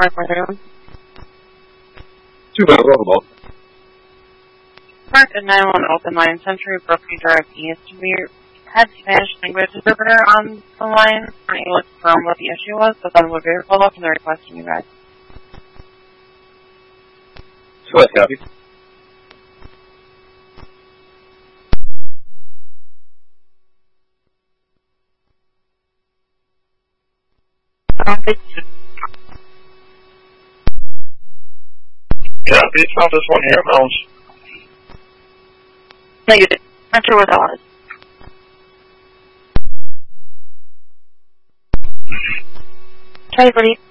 431. 2 minutes, well. Mark at 911 open line, Century Brooklyn Drive East. We had Spanish language interpreter on the line, not able to confirm what the issue was, but then we'll very follow up and they're requesting you guys. What, copy? Copy, it's not this one here, Mouse. Negative. Not sure what that was. Try, buddy.